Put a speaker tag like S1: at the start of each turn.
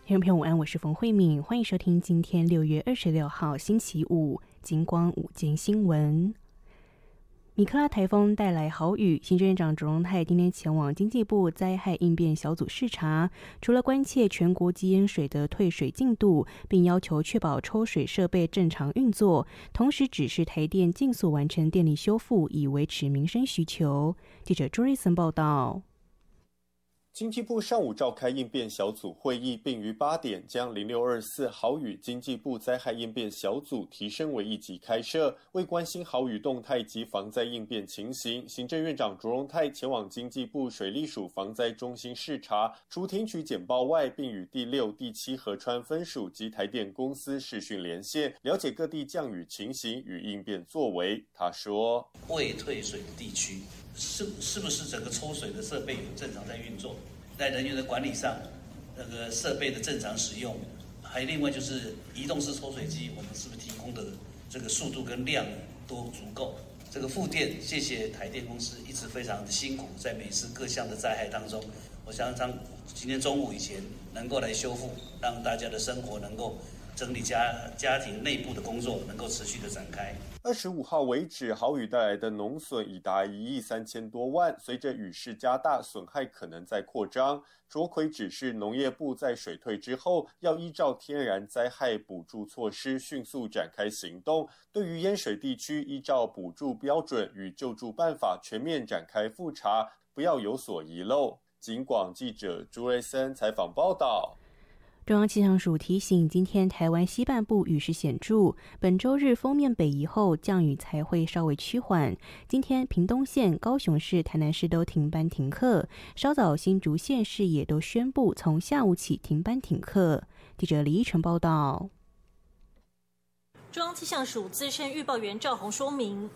S1: 听众朋友午安，我是冯慧敏，欢迎收听今天6月26号星期五金光午间新闻。米克拉台风带来豪雨，行政院长卓荣泰今天前往经济部灾害应变小组视察，除了关切全国集淹水的退水进度，并要求确保抽水设备正常运作，同时指示台电尽速完成电力修复，以维持民生需求。记者朱瑞森报道。
S2: 经济部上午召开应变小组会议，并于8点将0624豪雨经济部灾害应变小组提升为1级开设。为关心豪雨动态及防灾应变情形，行政院长卓荣泰前往经济部水利署防灾中心视察，除听取简报外，并与第6、第7河川分署及台电公司视讯连线，了解各地降雨情形与应变作为。他说：
S3: 未退水的地区是不是整个抽水的设备有正常在运作？在人员的管理上，那个设备的正常使用，还另外就是移动式抽水机，我们是不是提供的这个速度跟量都足够？这个复电，谢谢台电公司一直非常的辛苦，在每次各项的灾害当中，我相信今天中午以前能够来修复，让大家的生活能够整理家庭内部的工作能够持续的展开。
S2: 25号为止，豪雨带来的农损已达1亿3000多万，随着雨势加大，损害可能再扩张。卓奎指示农业部在水退之后，要依照天然灾害补助措施迅速展开行动，对于淹水地区依照补助标准与救助办法全面展开复查，不要有所遗漏。警广记者朱瑞森采访报道。
S1: 中央气象署提醒，今天台湾西半部雨势显著，本周日锋面北移后，降雨才会稍微趋缓。今天屏东县、高雄市、台南市都停班停课，稍早新竹县市也都宣布从下午起停班停课。记者李依晨报道。
S4: 中央气象署资深预报员赵宏说明，